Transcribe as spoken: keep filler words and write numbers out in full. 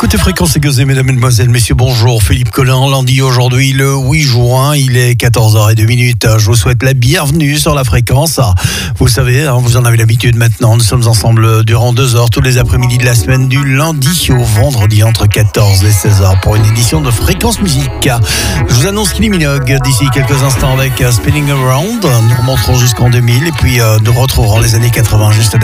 écoutez Fréquence Aiguisée, mesdames, mesdemoiselles, messieurs, bonjour. Philippe Collin, lundi aujourd'hui, le huit juin, il est quatorze heures zéro deux. Je vous souhaite la bienvenue sur la fréquence. Vous savez, hein, vous en avez l'habitude maintenant, nous sommes ensemble durant deux heures, tous les après-midi de la semaine, du lundi au vendredi, entre quatorze et seize heures, pour une édition de Fréquence Musique. Je vous annonce Kylie Minogue d'ici quelques instants avec Spinning Around. Nous remonterons jusqu'en deux mille et puis euh, nous retrouverons les années quatre-vingts juste